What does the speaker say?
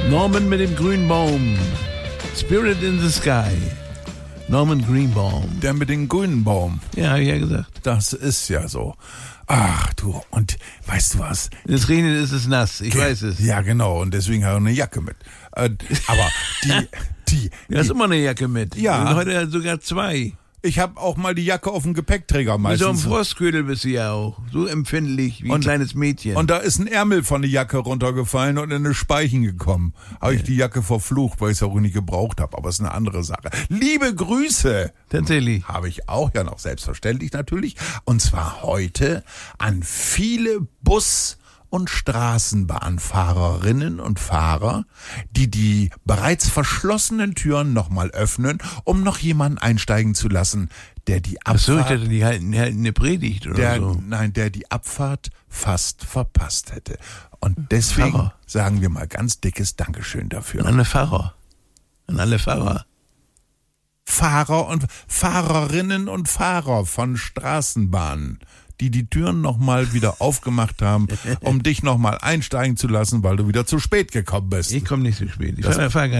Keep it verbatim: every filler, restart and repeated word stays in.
Norman mit dem grünen Baum. Spirit in the Sky. Norman Greenbaum. Der mit dem grünen Baum. Ja, hab ich ja gesagt. Das ist ja so. Ach du, und weißt du was? Wenn es regnet, ist es nass. Ich weiß es. Ja, genau. Und deswegen habe ich eine Jacke mit. Äh, aber die, die. Du hast die immer eine Jacke mit. Ja. Und heute sogar zwei. ich habe auch mal die Jacke auf dem Gepäckträger Wie meistens. so ein Frostködel bist du ja auch. So empfindlich wie ein Und- kleines Mädchen. Und da ist ein Ärmel von der Jacke runtergefallen und in eine Speichen gekommen. Habe ich die Jacke verflucht, weil ich es auch nicht gebraucht habe. Aber es ist eine andere Sache. Liebe Grüße! Tatsächlich. Habe ich auch, ja noch selbstverständlich natürlich. Und zwar heute an viele Bus- und Straßenbahnfahrerinnen und Fahrer, die die bereits verschlossenen Türen nochmal öffnen, um noch jemanden einsteigen zu lassen, der die Achso, ich Abfahrt, dachte, die halten, die halten eine Predigt oder der, so. nein, der die Abfahrt fast verpasst hätte. Und deswegen Pfarrer. sagen wir mal ganz dickes Dankeschön dafür. An alle Pfarrer. An alle Pfarrer. Fahrer und Fahrerinnen und Fahrer von Straßenbahnen, die die Türen nochmal wieder aufgemacht haben, um dich nochmal einsteigen zu lassen, weil du wieder zu spät gekommen bist. Ich komme nicht so spät. Ich Das- fahre fahr